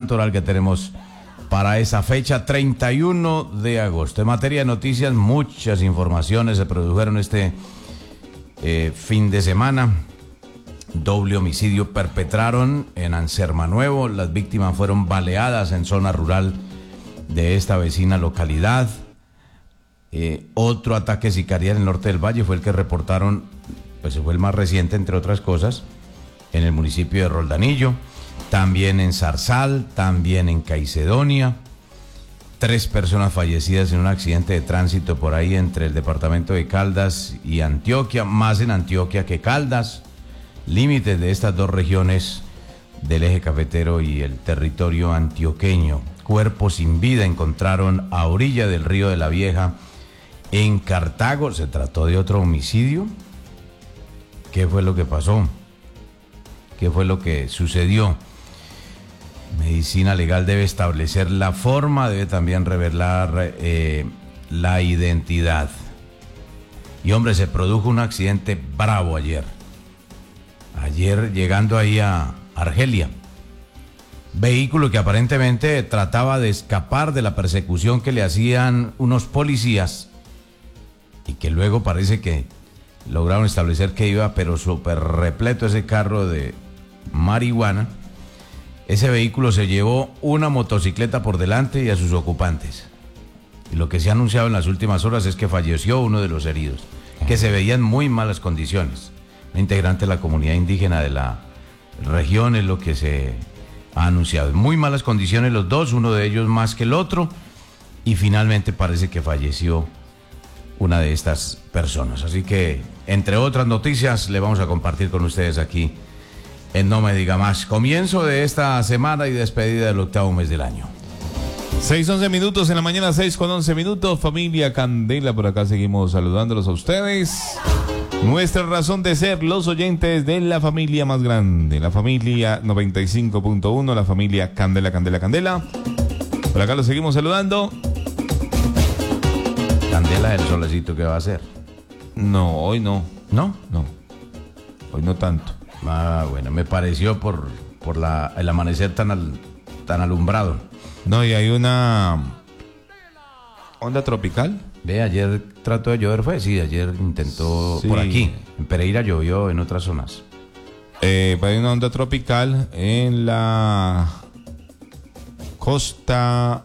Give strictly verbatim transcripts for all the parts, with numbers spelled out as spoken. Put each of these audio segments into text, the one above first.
santoral que tenemos para esa fecha, treinta y uno de agosto. En materia de noticias, muchas informaciones se produjeron este eh, fin de semana. Doble homicidio perpetraron en Anserma Nuevo. Las víctimas fueron baleadas en zona rural de esta vecina localidad. Eh, otro ataque sicarial en el norte del Valle fue el que reportaron, pues fue el más reciente, entre otras cosas, en el municipio de Roldanillo, también en Zarzal, también en Caicedonia. Tres personas fallecidas en un accidente de tránsito por ahí entre el departamento de Caldas y Antioquia, más en Antioquia que Caldas, límites de estas dos regiones del eje cafetero y el territorio antioqueño. Cuerpos sin vida encontraron a orilla del río de la Vieja en Cartago. ¿Se trató de otro homicidio? ¿Qué fue lo que pasó? ¿Qué fue lo que sucedió? Medicina legal debe establecer la forma, debe también revelar eh, la identidad. Y hombre, se produjo un accidente bravo ayer. Ayer llegando ahí a Argelia. Vehículo que aparentemente trataba de escapar de la persecución que le hacían unos policías y que luego parece que lograron establecer que iba pero súper repleto ese carro de marihuana. Ese vehículo se llevó una motocicleta por delante y a sus ocupantes. Y lo que se ha anunciado en las últimas horas es que falleció uno de los heridos, que se veía en muy malas condiciones. Un integrante de la comunidad indígena de la región es lo que se ha anunciado. En muy malas condiciones los dos, uno de ellos más que el otro, y finalmente parece que falleció una de estas personas. Así que, entre otras noticias, le vamos a compartir con ustedes aquí en No Me Diga Más. Comienzo de esta semana y despedida del octavo mes del año. seis, once minutos en la mañana, seis con once minutos. Familia Candela, por acá seguimos saludándolos a ustedes. Nuestra razón de ser, los oyentes de la familia más grande, la familia noventa y cinco punto uno, la familia Candela, Candela, Candela. Por acá los seguimos saludando. Candela del solecito que va a hacer. No, hoy no. ¿No? No. Hoy no tanto. Ah, bueno, me pareció por, por la, el amanecer tan, al, tan alumbrado. No, y hay una onda tropical. Ve, ayer trató de llover, fue, sí, ayer intentó, sí. Por aquí, en Pereira llovió, en otras zonas. Eh, hay una onda tropical en la costa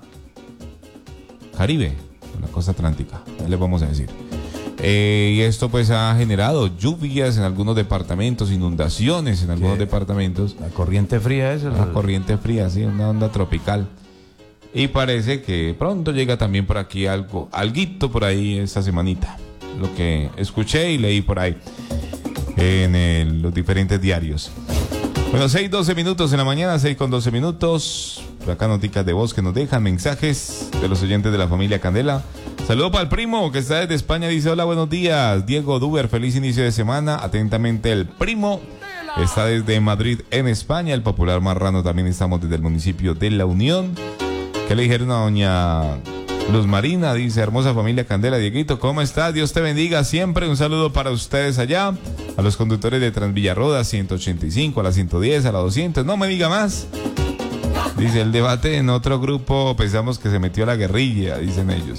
Caribe, en la costa atlántica, ahí les vamos a decir. Eh, y esto pues ha generado lluvias en algunos departamentos, inundaciones en algunos ¿Qué? departamentos. La corriente fría es La corriente fría, sí, una onda tropical. Y parece que pronto llega también por aquí algo, alguito por ahí esta semanita. Lo que escuché y leí por ahí en el, los diferentes diarios. Bueno, seis, doce minutos en la mañana, seis con doce minutos. Por acá noticas de voz que nos dejan, mensajes de los oyentes de la familia Candela. Saludo para el primo que está desde España, dice hola, buenos días. Diego Duber, feliz inicio de semana. Atentamente el primo. Está desde Madrid en España. El popular Marrano también estamos desde el municipio de La Unión. ¿Qué le dijeron a doña Luz Marina? Dice, hermosa familia Candela, Dieguito, ¿cómo estás? Dios te bendiga siempre. Un saludo para ustedes allá, a los conductores de Transvillaroda, ciento ochenta y cinco, a la ciento diez, a la doscientos. No me diga más. Dice, el debate en otro grupo, pensamos que se metió la guerrilla, dicen ellos.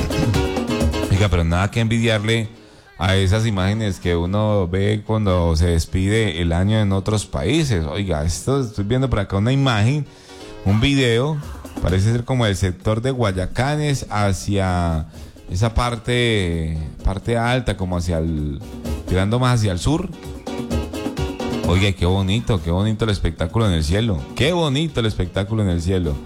Oiga, pero nada que envidiarle a esas imágenes que uno ve cuando se despide el año en otros países. Oiga, esto estoy viendo por acá una imagen, un video. Parece ser como el sector de Guayacanes hacia esa parte, parte alta, como hacia el, tirando más hacia el sur. Oiga, qué bonito, qué bonito el espectáculo en el cielo. Qué bonito el espectáculo en el cielo.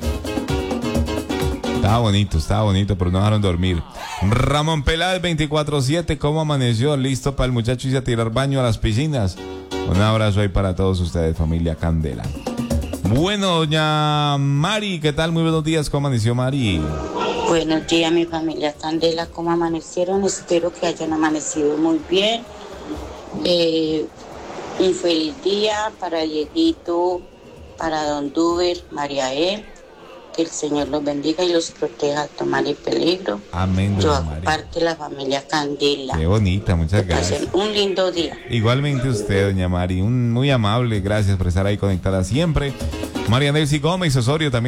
Estaba bonito, estaba bonito, pero no dejaron dormir. Ramón Peláez, veinticuatro siete, ¿cómo amaneció? Listo para el muchacho irse a tirar baño a las piscinas. Un abrazo ahí para todos ustedes, familia Candela. Bueno, doña Mari, ¿qué tal? Muy buenos días, ¿cómo amaneció Mari? Buenos días, mi familia Candela, ¿cómo amanecieron? Espero que hayan amanecido muy bien. Eh, un feliz día para Dieguito, para Don Duber, María E. Que el Señor los bendiga y los proteja a tomar el peligro. Amén. Yo hago parte de la familia Candela. Qué bonita, muchas que gracias. Pasen un lindo día. Igualmente usted, doña Mari, un muy amable, gracias por estar ahí conectada siempre. María Nelcy Gómez Osorio también.